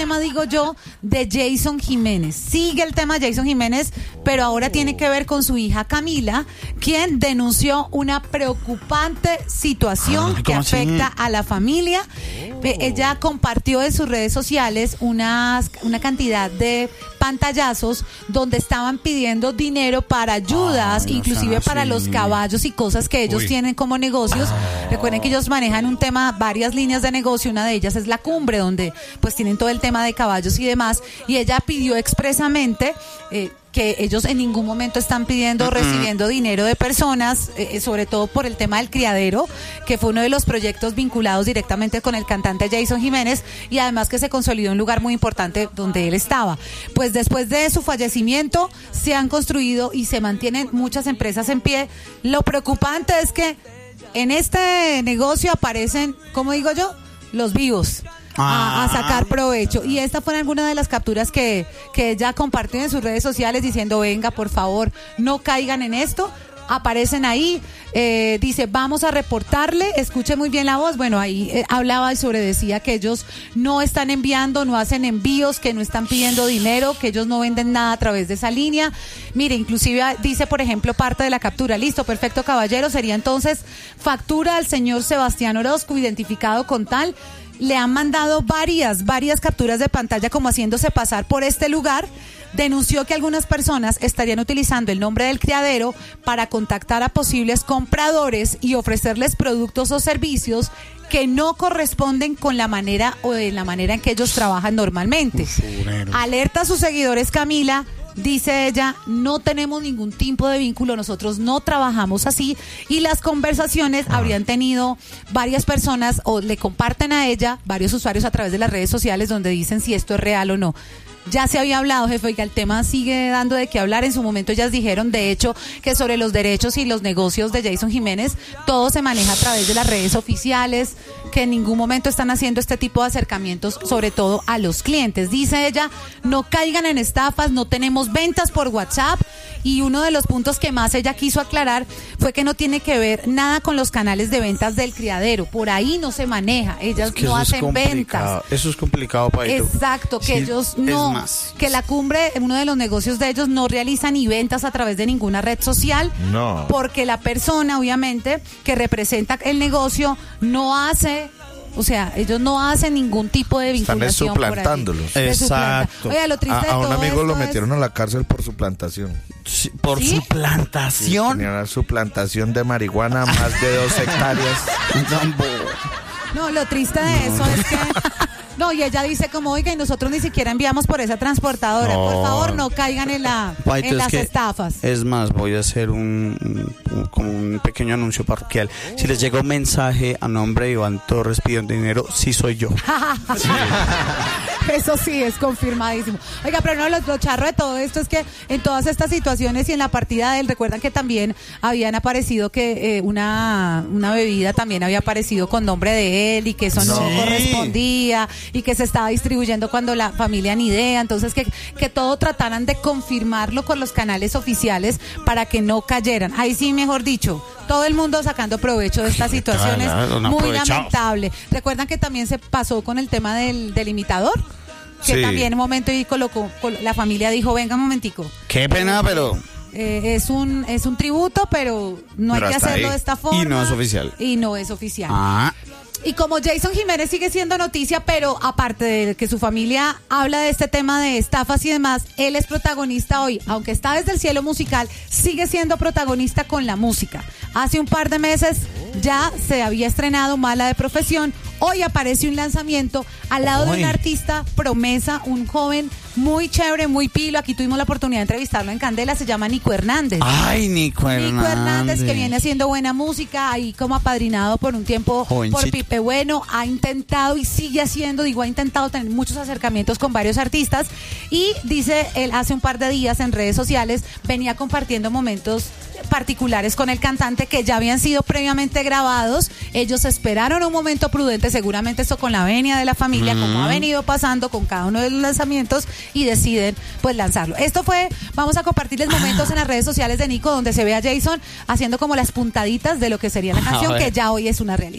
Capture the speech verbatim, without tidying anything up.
tema, digo yo, de Jason Jiménez. Sigue el tema de Jason Jiménez, pero ahora tiene que ver con su hija Camila, quien denunció una preocupante situación Ay, que ¿cómo así? afecta a la familia. Eh, Ella compartió en sus redes sociales unas, una cantidad de pantallazos donde estaban pidiendo dinero para ayudas, Ay, no inclusive sean para así. los caballos y cosas que ellos Uy. tienen como negocios. Recuerden que ellos manejan un tema, varias líneas de negocio, una de ellas es La Cumbre, donde pues tienen todo el tema de caballos y demás, y ella pidió expresamente eh, que ellos en ningún momento están pidiendo o recibiendo dinero de personas, eh, sobre todo por el tema del criadero, que fue uno de los proyectos vinculados directamente con el cantante Jason Jiménez, y además que se consolidó un lugar muy importante donde él estaba. Pues después de su fallecimiento se han construido y se mantienen muchas empresas en pie. Lo preocupante es que en este negocio aparecen, ¿cómo digo yo? Los vivos. A, a sacar provecho. Y esta fue alguna de las capturas que, que ella compartió en sus redes sociales diciendo: venga, por favor, no caigan en esto. Aparecen ahí, eh, dice: vamos a reportarle, escuche muy bien la voz. Bueno, ahí eh, hablaba y sobre decía que ellos no están enviando, no hacen envíos, que no están pidiendo dinero, que ellos no venden nada a través de esa línea. Mire, inclusive dice, por ejemplo, parte de la captura: listo, perfecto, caballero, sería entonces factura al señor Sebastián Orozco, identificado con tal. Le han mandado varias, varias capturas de pantalla como haciéndose pasar por este lugar. Denunció que algunas personas estarían utilizando el nombre del criadero para contactar a posibles compradores y ofrecerles productos o servicios que no corresponden con la manera o de la manera en que ellos trabajan normalmente. Usurero. Alerta a sus seguidores, Camila. Dice ella: no tenemos ningún tipo de vínculo, nosotros no trabajamos así, y las conversaciones ah. habrían tenido varias personas o le comparten a ella varios usuarios a través de las redes sociales donde dicen si esto es real o no. Ya se había hablado, jefe, oiga, el tema sigue dando de qué hablar. En su momento ellas dijeron, de hecho, que sobre los derechos y los negocios de Jason Jiménez, todo se maneja a través de las redes oficiales, que en ningún momento están haciendo este tipo de acercamientos, sobre todo a los clientes. Dice ella: no caigan en estafas, no tenemos ventas por WhatsApp. Y uno de los puntos que más ella quiso aclarar fue que no tiene que ver nada con los canales de ventas del criadero. Por ahí no se maneja, ellas Es que no eso hacen es ventas. complicado. Eso es complicado, Paito. Exacto, que Sí, ellos no, es más. que La Cumbre, uno de los negocios de ellos, no realiza ni ventas a través de ninguna red social, No. porque la persona, obviamente, que representa el negocio no hace, o sea, ellos no hacen ningún tipo de Están vinculación por allí. suplantándolos. De suplanta. Exacto. Oiga, lo triste A, de a un todo amigo lo esto es- metieron a la cárcel por suplantación. Sí, por ¿Sí? suplantación. Tenía una suplantación de marihuana, más de dos hectáreas. No, lo triste de eso es que... No, y ella dice como: oiga, y nosotros ni siquiera enviamos por esa transportadora. No. Por favor, no caigan en, la, Paito, en es las que- estafas. Es más, voy a hacer un, un- como un pequeño anuncio parroquial. Si les llega un mensaje a nombre de Iván Torres pidiendo dinero, sí soy yo. Eso sí, es confirmadísimo. Oiga, pero no, lo, lo charro de todo esto es que en todas estas situaciones y en la partida de él, recuerdan que también habían aparecido que eh, una, una bebida también había aparecido con nombre de él y que eso no Sí. correspondía y que se estaba distribuyendo cuando la familia ni idea. Entonces, que, que todo trataran de confirmarlo con los canales oficiales para que no cayeran. Ahí sí, mejor dicho, todo el mundo sacando provecho de estas situaciones. Claro, un Muy aprovechado. lamentable. ¿Recuerdan que también se pasó con el tema del, del imitador? Que Sí. también en un momento y colocó, col- la familia dijo: venga un momentico, Qué pena, pero... eh, es un es un tributo, pero no Pero hay que hasta hacerlo ahí. de esta forma. Y no es oficial. Y no es oficial. Ah, Y como Jason Jiménez sigue siendo noticia, pero aparte de que su familia habla de este tema de estafas y demás, él es protagonista hoy. Aunque está desde el cielo musical, sigue siendo protagonista con la música. Hace un par de meses ya se había estrenado Mala de Profesión. Hoy aparece un lanzamiento al lado de Hoy. un artista promesa, un joven muy chévere, muy pilo. Aquí tuvimos la oportunidad de entrevistarlo en Candela. Se llama Nico Hernández. ay, Nico Hernández. Nico Hernández, que viene haciendo buena música, ahí como apadrinado por un tiempo Jovencito. por Pipe Bueno, ha intentado y sigue haciendo, digo, ha intentado tener muchos acercamientos con varios artistas, y dice él hace un par de días en redes sociales, venía compartiendo momentos particulares con el cantante que ya habían sido previamente grabados. Ellos esperaron un momento prudente, seguramente esto con la venia de la familia, Mm. como ha venido pasando con cada uno de los lanzamientos, y deciden pues lanzarlo. Esto fue, vamos a compartirles momentos en las redes sociales de Nico donde se ve a Jason haciendo como las puntaditas de lo que sería la A canción, ver. que ya hoy es una realidad.